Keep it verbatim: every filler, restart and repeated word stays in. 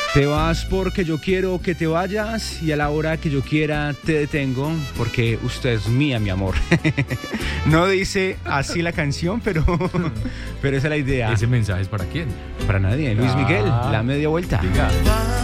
Te vas porque yo quiero que te vayas y a la hora que yo quiera te detengo porque usted es mía, mi amor. No dice así la canción, pero, pero esa es la idea. ¿Ese mensaje es para quién? Para nadie. Luis Miguel, Ah. la media vuelta. Diga.